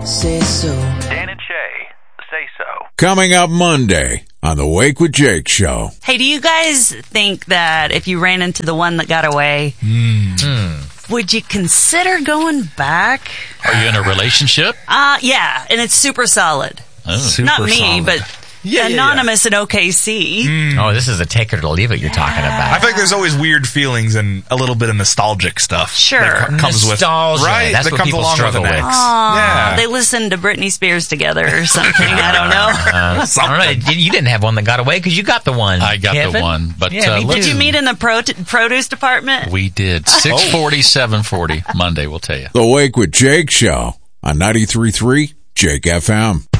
Say so. Dan and Shay, say so. Coming up Monday on the Wake with Jake show. Hey, do you guys think that if you ran into the one that got away, would you consider going back? Are you in a relationship? Yeah, and it's super solid. Oh. Not me, solid. but Anonymous in OKC. Oh, this is a take it or leave it you're talking about. I feel like there's always weird feelings and a little bit of nostalgic stuff. Sure. That comes Nostalgia. with right. That's that what comes people along struggle with with. an ex. Aw, Yeah. they listened to Britney Spears together or something. I don't know. I don't know. You didn't have one that got away because you got the one. I got Kevin. the one. But Yeah, me Did you too. meet in the produce department? we did. 6:40, 7:40. Monday, we'll tell you. The Wake with Jake show on 93.3 Jake FM.